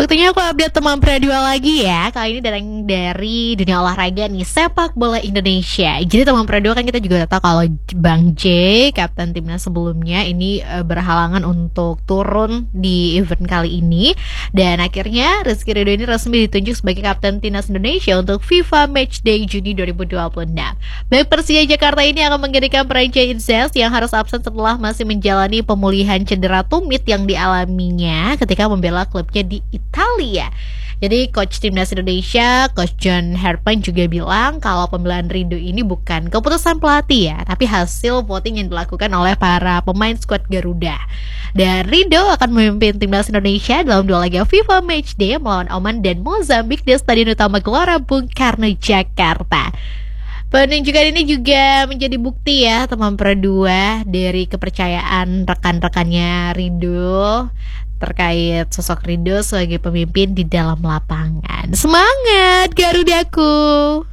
Waktunya aku update teman pradua lagi ya. Kali ini dari dunia olahraga nih, sepak bola Indonesia. Jadi teman pradua kan kita juga tahu kalau Bang J, kapten timnas sebelumnya ini berhalangan untuk turun di event kali ini. Dan akhirnya Rizky Ridho ini resmi ditunjuk sebagai kapten timnas Indonesia untuk FIFA Matchday Juni 2026. Baik, Persija Jakarta ini akan menggantikan Pranjay Inzes yang harus absen setelah masih menjalani pemulihan cedera tumit yang dialaminya ketika membela klubnya di Italia. Jadi coach timnas Indonesia, Coach John Herpen juga bilang kalau pembelaan Ridho ini bukan keputusan pelatih ya, tapi hasil voting yang dilakukan oleh para pemain skuad Garuda. Dan Ridho akan memimpin timnas Indonesia dalam dua laga FIFA Matchday melawan Oman dan Mozambik di Stadion Utama Gelora Bung Karno, Jakarta. Penunjukan ini juga menjadi bukti ya teman perdua dari kepercayaan rekan-rekannya Ridho terkait sosok Ridho sebagai pemimpin di dalam lapangan. Semangat Garudaku!